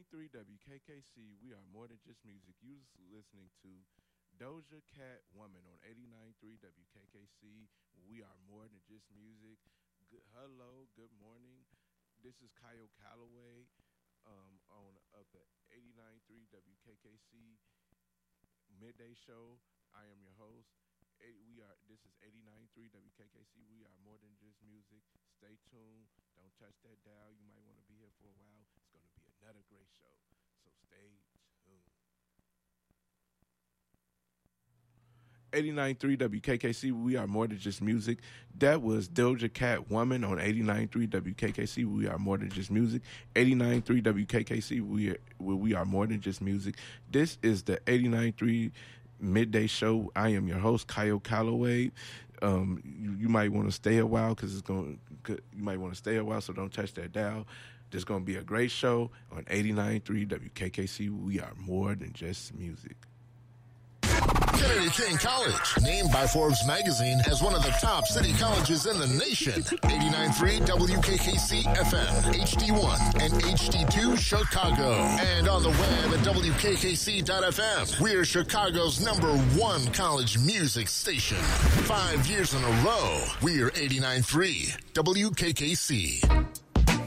89.3 WKKC, we are more than just music. You listening to Doja Cat Woman on 89.3 WKKC. We are more than just music. Hello, good morning. This is Kyle Calloway on of the 89.3 WKKC midday show. I am your host. This is 89.3 WKKC. We are more than just music. Stay tuned. Don't touch that dial. You might want to be here for a while. It's going to be another great show. So stay tuned. 89.3 WKKC, we are more than just music. That was Doja Cat Woman on 89.3 WKKC, we are more than just music. 89.3 WKKC, we are more than just music. This is the 89.3 midday show. I am your host, Kyle Calloway. You might want to stay a while you might want to stay a while, so don't touch that dial. There's going to be a great show on 89.3 WKKC. We are more than just music. Kennedy King College, named by Forbes magazine as one of the top city colleges in the nation. 89.3 WKKC FM, HD1 and HD2 Chicago. And on the web at WKKC.FM. We're Chicago's #1 college music station. 5 years in a row, we're 89.3 WKKC.